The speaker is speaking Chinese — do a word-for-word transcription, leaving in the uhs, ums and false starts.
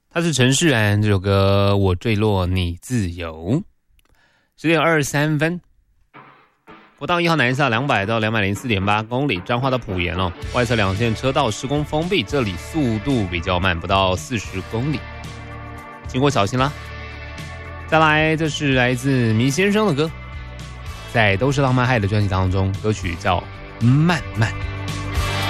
他是陈势安，这首歌我坠落你自由。十点二十三分，国道一号南下两百到两百零四点八公里，彰化到埔盐哦，外侧两线车道施工封闭，这里速度比较慢，不到四十公里，经过小心啦。再来，这是来自迷先生的歌，在都是浪漫爱的专辑当中，歌曲叫《慢慢》。